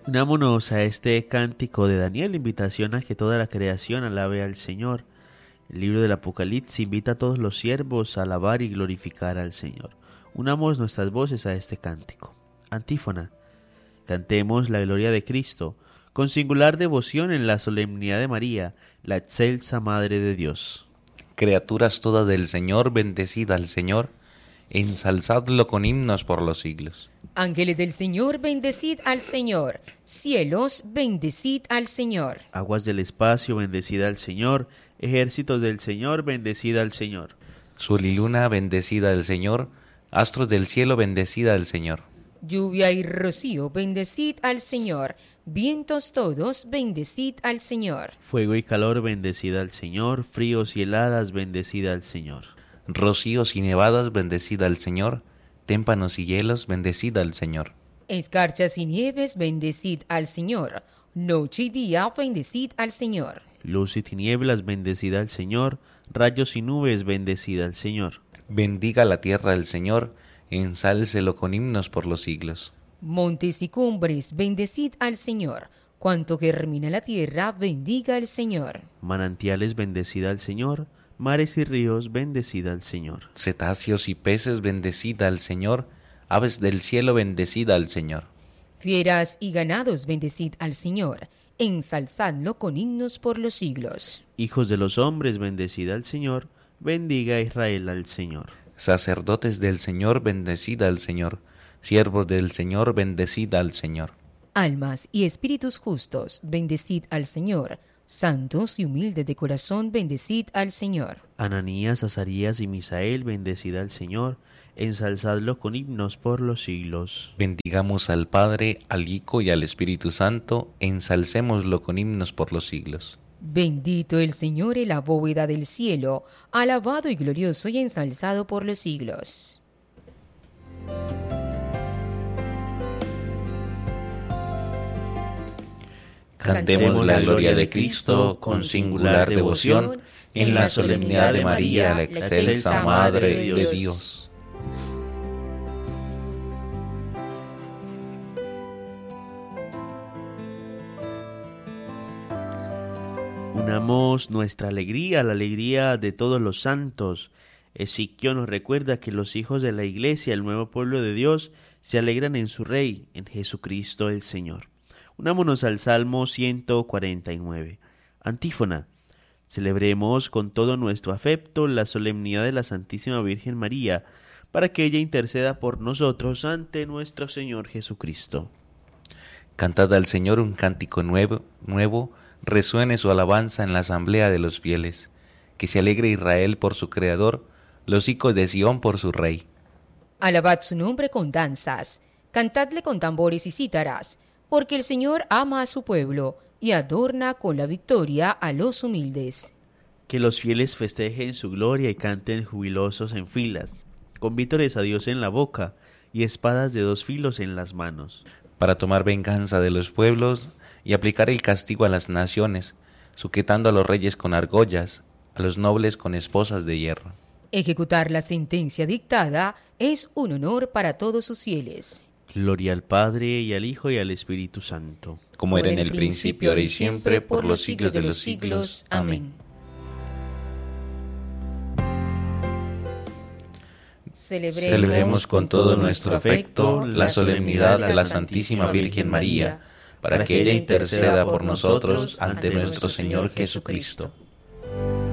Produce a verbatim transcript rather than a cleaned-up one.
Unámonos a este cántico de Daniel, invitación a que toda la creación alabe al Señor. El libro del Apocalipsis invita a todos los siervos a alabar y glorificar al Señor. Unamos nuestras voces a este cántico. Antífona. Cantemos la gloria de Cristo, con singular devoción en la solemnidad de María, la excelsa Madre de Dios. Criaturas todas del Señor, bendecid al Señor, ensalzadlo con himnos por los siglos. Ángeles del Señor, bendecid al Señor. Cielos, bendecid al Señor. Aguas del espacio, bendecid al Señor. Ejércitos del Señor, bendecid al Señor. Sol y luna, bendecida al Señor. Astros del cielo, bendecida al Señor. Lluvia y rocío, bendecid al Señor. Vientos todos, bendecid al Señor. Fuego y calor, bendecid al Señor. Fríos y heladas, bendecid al Señor. Rocíos y nevadas, bendecida al Señor. Témpanos y hielos, bendecida al Señor. Escarchas y nieves, bendecid al Señor. Noche y día, bendecid al Señor. Luz y tinieblas, bendecida al Señor. Rayos y nubes, bendecida al Señor. Bendiga la tierra al Señor, ensálcelo con himnos por los siglos. Montes y cumbres, bendecid al Señor. Cuanto germina la tierra, bendiga al Señor. Manantiales, bendecida al Señor. Mares y ríos, bendecida al Señor. Cetáceos y peces, bendecida al Señor. Aves del cielo, bendecida al Señor. Fieras y ganados, bendecid al Señor. Ensalzadlo con himnos por los siglos. Hijos de los hombres, bendecida al Señor. Bendiga a Israel al Señor. Sacerdotes del Señor, bendecida al Señor. Siervos del Señor, bendecida al Señor. Almas y espíritus justos, bendecid al Señor. Santos y humildes de corazón, bendecid al Señor. Ananías, Azarías y Misael, bendecida al Señor. Ensalzadlo con himnos por los siglos. Bendigamos al Padre, al Hijo y al Espíritu Santo, ensalcémoslo con himnos por los siglos. Bendito el Señor en la bóveda del cielo, alabado y glorioso y ensalzado por los siglos. Cantemos la gloria de Cristo con singular devoción en la solemnidad de María, la excelsa Madre de Dios. Unamos nuestra alegría a la alegría de todos los santos. Ezequiel nos recuerda que los hijos de la Iglesia, el nuevo pueblo de Dios, se alegran en su Rey, en Jesucristo el Señor. Unámonos al Salmo ciento cuarenta y nueve. Antífona. Celebremos con todo nuestro afecto la solemnidad de la Santísima Virgen María, para que ella interceda por nosotros ante nuestro Señor Jesucristo. Cantad al Señor un cántico nuevo, nuevo, resuene su alabanza en la asamblea de los fieles. Que se alegre Israel por su Creador, los hijos de Sión por su Rey. Alabad su nombre con danzas, cantadle con tambores y cítaras, porque el Señor ama a su pueblo y adorna con la victoria a los humildes. Que los fieles festejen su gloria y canten jubilosos en filas, con vítores a Dios en la boca y espadas de dos filos en las manos. Para tomar venganza de los pueblos y aplicar el castigo a las naciones, sujetando a los reyes con argollas, a los nobles con esposas de hierro. Ejecutar la sentencia dictada es un honor para todos sus fieles. Gloria al Padre, y al Hijo, y al Espíritu Santo. Como era en el principio, ahora y siempre, por los siglos de los siglos. Amén. Celebremos, Celebremos con todo nuestro afecto la solemnidad de la Santísima Virgen María, para que ella interceda por nosotros ante nuestro Señor Jesucristo.